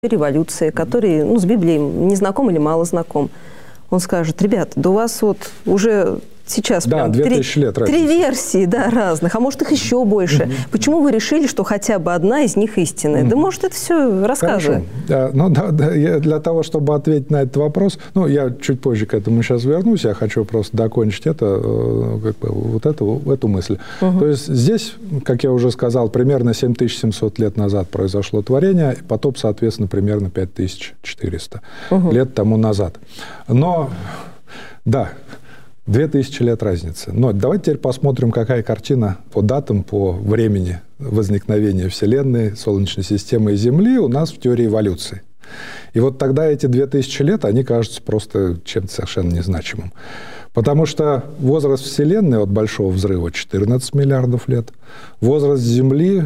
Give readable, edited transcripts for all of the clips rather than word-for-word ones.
революции, который с Библией не знаком или мало знаком, он скажет: ребята, да у вас вот уже сейчас прям 2000 лет три версии разных, а может их еще больше. Почему вы решили, что хотя бы одна из них истинная? Да может это все рассказывай. Для того, чтобы ответить на этот вопрос, я чуть позже к этому сейчас вернусь, я хочу просто докончить эту мысль. То есть здесь, как я уже сказал, примерно 7700 лет назад произошло творение, и потоп, соответственно, примерно 5400 лет тому назад. Но, да, 2000 лет разницы. Но давайте теперь посмотрим, какая картина по датам, по времени возникновения Вселенной, Солнечной системы и Земли у нас в теории эволюции. И вот тогда эти 2000 лет, они кажутся просто чем-то совершенно незначимым. Потому что возраст Вселенной от Большого взрыва 14 миллиардов лет, возраст Земли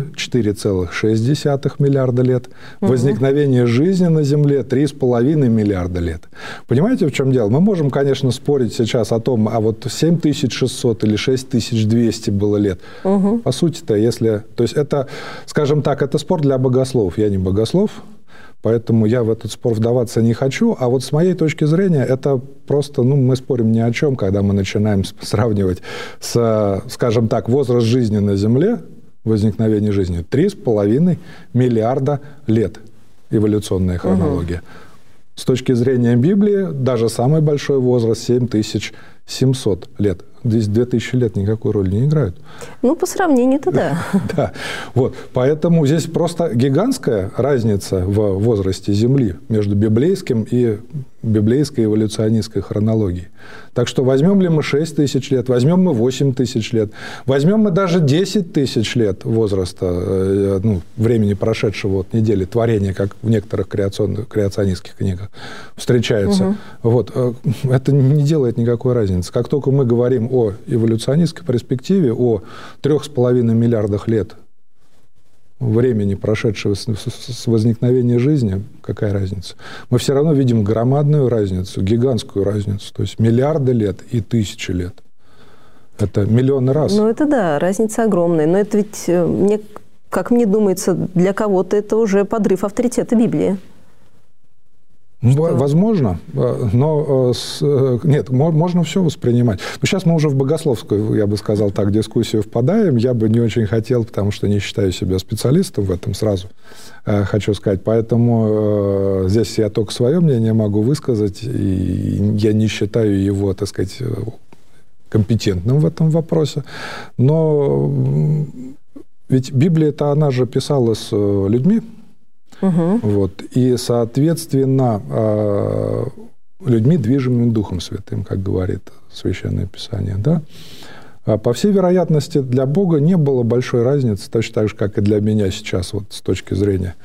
4,6 миллиарда лет, возникновение жизни на Земле 3,5 миллиарда лет. Понимаете, в чем дело? Мы можем, конечно, спорить сейчас о том, а вот 7600 или 6200 было лет. По сути-то, То есть это, скажем так, это спор для богословов. Я не богослов. Поэтому я в этот спор вдаваться не хочу. А вот с моей точки зрения, это просто, мы спорим ни о чем, когда мы начинаем сравнивать с, скажем так, возраст жизни на Земле, возникновение жизни, 3,5 миллиарда лет, эволюционная хронология. С точки зрения Библии, даже самый большой возраст 7700 лет. Здесь 2000 лет никакой роли не играют. По сравнению-то да. Да. Вот. Поэтому здесь просто гигантская разница в возрасте Земли между библейским и библейской эволюционистской хронологией. Так что возьмем ли мы 6 тысяч лет, возьмем мы 8 тысяч лет, возьмем мы даже 10 тысяч лет возраста, времени прошедшего от недели творения, как в некоторых креационистских книгах встречаются. Вот. Это не делает никакой разницы. Как только мы говорим о эволюционистской перспективе, о 3,5 миллиардах лет времени, прошедшего с возникновения жизни, какая разница? Мы все равно видим громадную разницу, гигантскую разницу. То есть миллиарды лет и тысячи лет. Это миллионы раз. Это да, разница огромная. Но это ведь, как мне думается, для кого-то это уже подрыв авторитета Библии. Возможно, но нет, можно все воспринимать. Но сейчас мы уже в богословскую, я бы сказал так, дискуссию впадаем. Я бы не очень хотел, потому что не считаю себя специалистом в этом сразу, хочу сказать. Поэтому здесь я только свое мнение могу высказать, и я не считаю его, так сказать, компетентным в этом вопросе. Но ведь Библия-то, она же писалась людьми. Вот. И, соответственно, людьми, движимыми Духом Святым, как говорит Священное Писание. Да? По всей вероятности, для Бога не было большой разницы, точно так же, как и для меня сейчас, вот, с точки зрения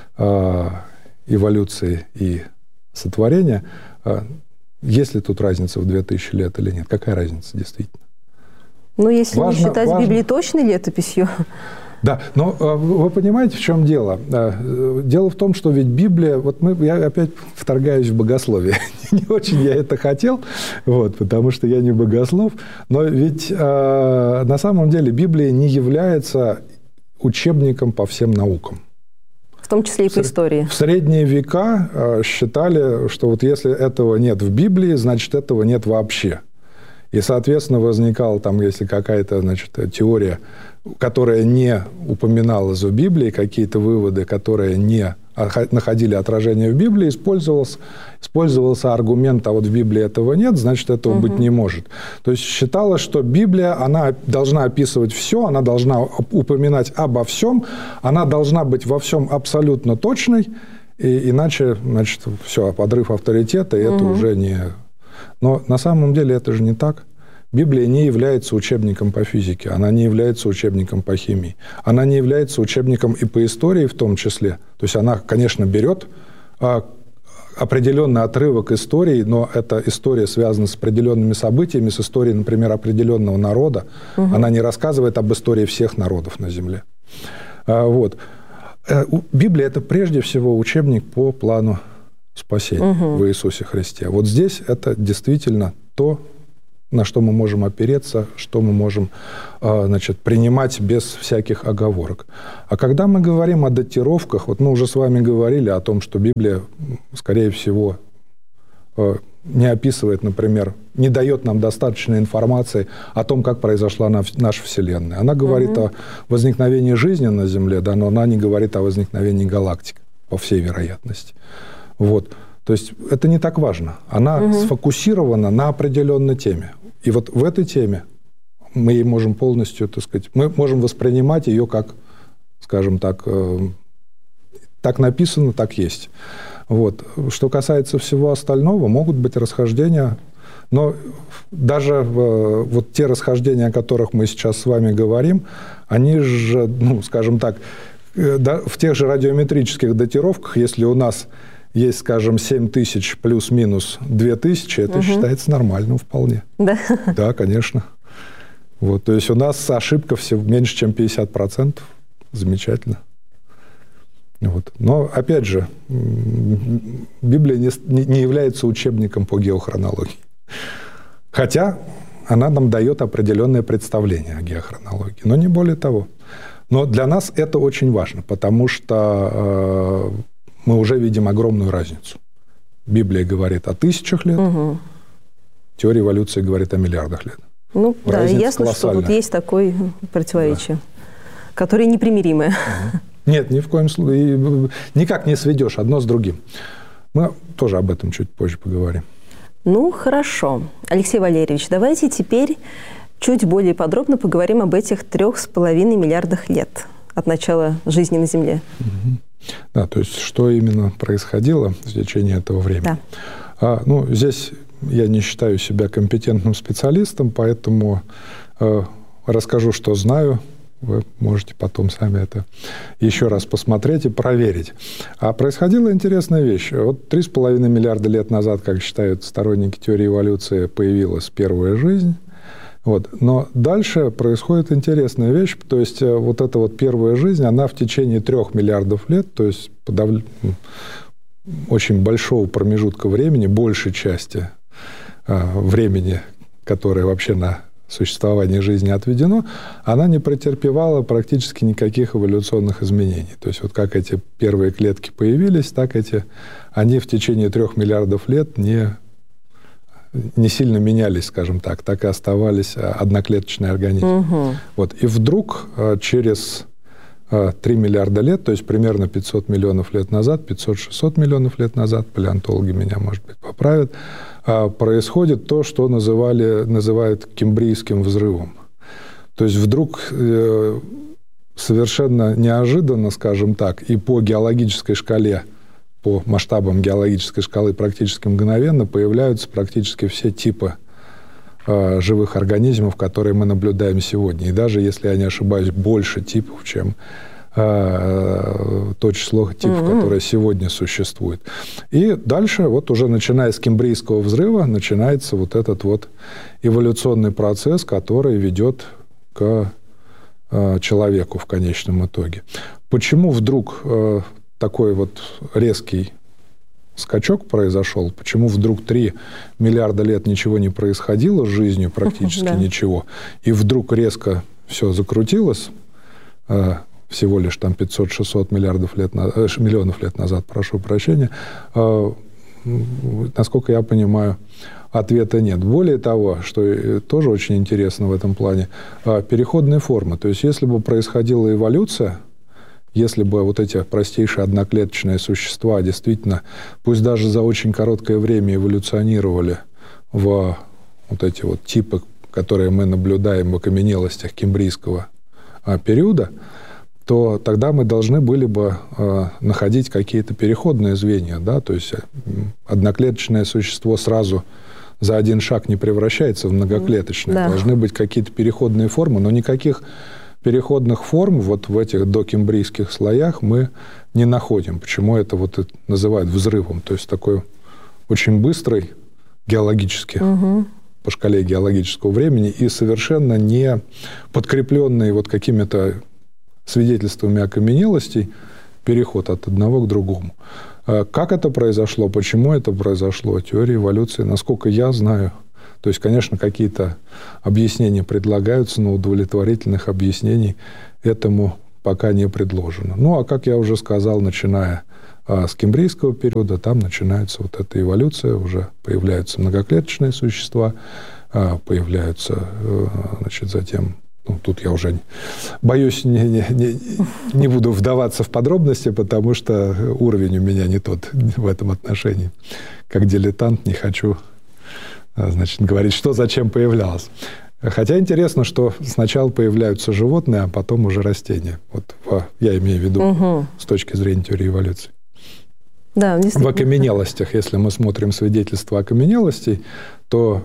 эволюции и сотворения. Есть ли тут разница в 2000 лет или нет? Какая разница, действительно? Если не считать Библию точной летописью. Да, но вы понимаете, в чем дело? Дело в том, что ведь Библия... Я опять вторгаюсь в богословие. Не очень я это хотел, потому что я не богослов. Но ведь на самом деле Библия не является учебником по всем наукам. В том числе и по истории. В средние века считали, что вот если этого нет в Библии, значит, этого нет вообще. И, соответственно, возникала там, если какая-то, теория, которая не упоминалась в Библии, какие-то выводы, которые не находили отражение в Библии, использовался аргумент, а вот в Библии этого нет, значит, этого быть не может. То есть считалось, что Библия, она должна описывать все, она должна упоминать обо всем, она должна быть во всем абсолютно точной, и иначе, все, подрыв авторитета, и это уже не... Но на самом деле это же не так. Библия не является учебником по физике, она не является учебником по химии, она не является учебником и по истории в том числе. То есть она, конечно, берет определенный отрывок истории, но эта история связана с определенными событиями, с историей, например, определенного народа. Она не рассказывает об истории всех народов на Земле. Библия – это прежде всего учебник по плану спасения в Иисусе Христе. Вот здесь это действительно то, на что мы можем опереться, что мы можем, значит, принимать без всяких оговорок. А когда мы говорим о датировках, вот мы уже с вами говорили о том, что Библия, скорее всего, не описывает, например, не дает нам достаточной информации о том, как произошла наша Вселенная. Она говорит о возникновении жизни на Земле, да, но она не говорит о возникновении галактик, по всей вероятности. Вот. То есть это не так важно. Она сфокусирована на определенной теме. И вот в этой теме мы ей можем полностью, так сказать, мы можем воспринимать ее как, скажем так, так написано, так есть. Вот. Что касается всего остального, могут быть расхождения, но даже вот те расхождения, о которых мы сейчас с вами говорим, они же, ну, скажем так, в тех же радиометрических датировках, если у нас есть, скажем, 7 тысяч плюс-минус 2000, это считается нормальным вполне. Да? Да, конечно. Вот, то есть у нас ошибка всего меньше, чем 50%. Замечательно. Вот. Но, опять же, Библия не является учебником по геохронологии. Хотя она нам дает определенное представление о геохронологии, но не более того. Но для нас это очень важно, потому что мы уже видим огромную разницу. Библия говорит о тысячах лет, теория эволюции говорит о миллиардах лет. Ну, да, ясно, что тут есть такое противоречие, которое непримиримое. Нет, ни в коем случае. Никак не сведешь одно с другим. Мы тоже об этом чуть позже поговорим. Ну, хорошо. Алексей Валерьевич, давайте теперь чуть более подробно поговорим об этих 3,5 миллиардах лет от начала жизни на Земле. Да, то есть что именно происходило в течение этого времени. Да. Ну, здесь я не считаю себя компетентным специалистом, поэтому расскажу, что знаю. Вы можете потом сами это еще раз посмотреть и проверить. А происходила интересная вещь. Вот 3,5 миллиарда лет назад, как считают сторонники теории эволюции, появилась первая жизнь. Вот. Но дальше происходит интересная вещь. То есть вот эта вот первая жизнь, она в течение 3 миллиардов лет, то есть очень большого промежутка времени, большей части времени, которое вообще на существование жизни отведено, она не претерпевала практически никаких эволюционных изменений. То есть вот как эти первые клетки появились, так они в течение 3 миллиардов лет не сильно менялись, скажем так и оставались одноклеточные организмы. Вот. И вдруг через 3 миллиарда лет, то есть примерно 500 миллионов лет назад, 500-600 миллионов лет назад, палеонтологи меня, может быть, поправят, происходит то, что называют Кембрийским взрывом. То есть вдруг совершенно неожиданно, скажем так, и по геологической шкале, по масштабам геологической шкалы практически мгновенно появляются практически все типы живых организмов, которые мы наблюдаем сегодня. И даже, если я не ошибаюсь, больше типов, чем то число типов, которое сегодня существует. И дальше, вот уже начиная с Кембрийского взрыва, начинается вот этот вот эволюционный процесс, который ведет к человеку в конечном итоге. Почему вдруг такой вот резкий скачок произошел, почему вдруг 3 миллиарда лет ничего не происходило с жизнью, практически ничего, и вдруг резко все закрутилось, всего лишь там 500-600 миллионов лет назад, прошу прощения, насколько я понимаю, ответа нет. Более того, что тоже очень интересно в этом плане, переходные формы. То есть если бы происходила эволюция, если бы вот эти простейшие одноклеточные существа действительно, пусть даже за очень короткое время эволюционировали в вот эти вот типы, которые мы наблюдаем в окаменелостях Кембрийского периода, то тогда мы должны были бы находить какие-то переходные звенья. Да? То есть одноклеточное существо сразу за один шаг не превращается в многоклеточное. Да. Должны быть какие-то переходные формы, но никаких переходных форм вот в этих докембрийских слоях мы не находим. Почему это вот называют взрывом? То есть такой очень быстрый геологически, по шкале геологического времени, и совершенно не подкрепленный вот какими-то свидетельствами окаменелостей переход от одного к другому. Как это произошло? Почему это произошло? Теория эволюции, насколько я знаю, То есть, конечно, какие-то объяснения предлагаются, но удовлетворительных объяснений этому пока не предложено. Ну, а как я уже сказал, начиная с кембрийского периода, там начинается вот эта эволюция, уже появляются многоклеточные существа, появляются, значит, затем... Ну, тут я уже боюсь, не буду вдаваться в подробности, потому что уровень у меня не тот в этом отношении. Как дилетант не хочу, значит, говорить, что зачем появлялось. Хотя интересно, что сначала появляются животные, а потом уже растения. Вот я имею в виду с точки зрения теории эволюции. Да, в окаменелостях, если мы смотрим свидетельства окаменелостей, то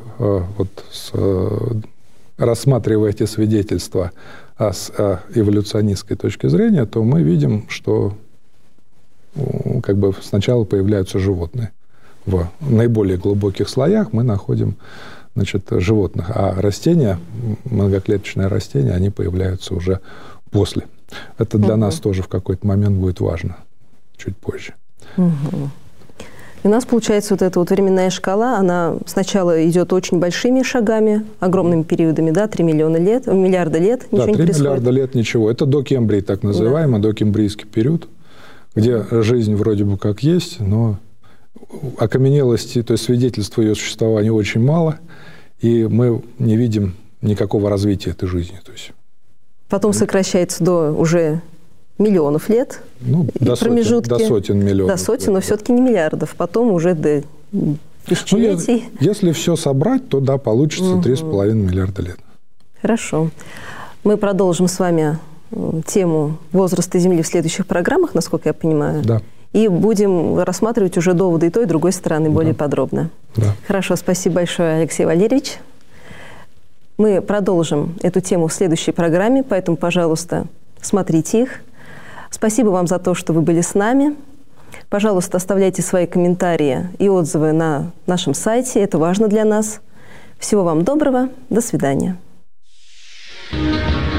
рассматривая эти свидетельства с эволюционистской точки зрения, то мы видим, что как бы сначала появляются животные. В наиболее глубоких слоях мы находим, значит, животных, а растения, многоклеточные растения, они появляются уже после. Это для нас тоже в какой-то момент будет важно, чуть позже. И у нас получается вот эта вот временная шкала, она сначала идет очень большими шагами, огромными периодами, да, 3 миллиарда лет, ничего не происходит. Да, 3 миллиарда лет ничего. Это докембрий, так называемый, докембрийский период, где жизнь вроде бы как есть, но окаменелости, то есть свидетельств ее существования очень мало, и мы не видим никакого развития этой жизни. То есть, потом сокращается до уже миллионов лет, до сотен миллионов. До сотен, но все-таки не миллиардов. Потом уже до тысячелетий. Если все собрать, то да, получится 3,5 миллиарда лет. Хорошо. Мы продолжим с вами тему возраста Земли в следующих программах, насколько я понимаю. Да. И будем рассматривать уже доводы и той, и другой стороны более подробно. Да. Хорошо, спасибо большое, Алексей Валерьевич. Мы продолжим эту тему в следующей программе, поэтому, пожалуйста, смотрите их. Спасибо вам за то, что вы были с нами. Пожалуйста, оставляйте свои комментарии и отзывы на нашем сайте. Это важно для нас. Всего вам доброго. До свидания.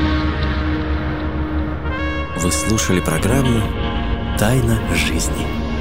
Вы слушали программу «Тайна жизни».